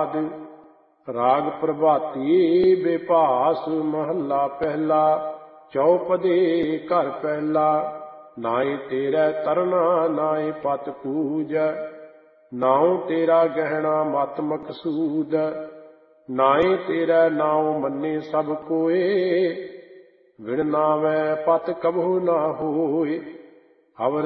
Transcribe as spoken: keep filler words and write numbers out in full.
ਆਦ। ਰਾਗ ਪ੍ਰਭਾਤੀ ਬੇਭਾਸ ਮਹੱਲਾ ਪਹਿਲਾ। ਚੌਪਦੇ ਘਰ ਪਹਿਲਾ। ਨਾਏ ਤੇਰਾ ਤਰਨਾ ਨਾਏ ਪਤ ਪੂਜੈ। ਨਾਉ ਤੇਰਾ ਗਹਿਣਾ ਮਤ ਮਕਸੂਦ। ਨਾਏ ਤੇਰਾ ਨਾਉ ਮੰਨੇ ਸਭ ਕੋਏ। ਵਿਣ ਨਾਵੈ ਪਤ ਕਬਹੁ ਨਾ ਹੋਏ। ਅਵਰ